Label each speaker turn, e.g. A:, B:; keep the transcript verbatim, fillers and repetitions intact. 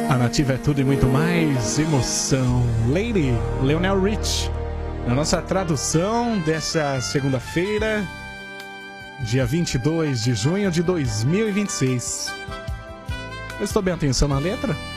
A: A Nativa é tudo e muito mais emoção. Lady, Lionel Rich, na nossa tradução dessa segunda-feira, dia vinte e dois de junho de dois mil e vinte e seis. Prestou bem atenção na letra?